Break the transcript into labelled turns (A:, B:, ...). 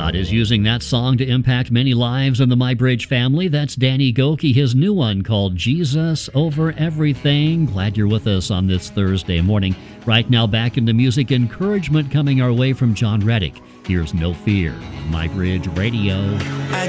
A: God is using that song to impact many lives in the MyBridge family. That's Danny Gokey, his new one called Jesus Over Everything. Glad you're with us on this Thursday morning. Right now, back into music encouragement coming our way from John Reddick. Here's No Fear, MyBridge Radio.